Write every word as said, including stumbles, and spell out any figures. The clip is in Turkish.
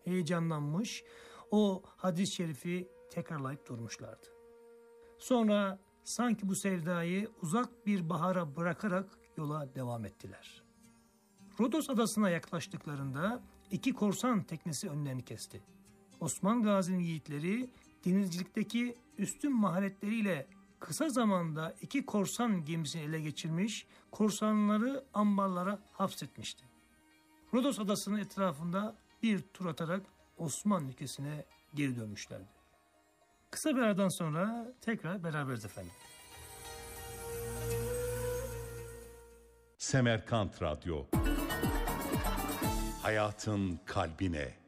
heyecanlanmış, o hadis-i şerifi tekrarlayıp durmuşlardı. Sonra sanki bu sevdayı uzak bir bahara bırakarak yola devam ettiler. Rodos adasına yaklaştıklarında iki korsan teknesi önlerini kesti. Osman Gazi'nin yiğitleri denizcilikteki üstün maharetleriyle kısa zamanda iki korsan gemisini ele geçirmiş, korsanları ambarlara hapsetmişti. Rodos adasının etrafında bir tur atarak Osmanlı ülkesine geri dönmüşlerdi. Kısa bir aradan sonra tekrar beraberiz efendim. Semerkant Radyo, hayatın kalbine.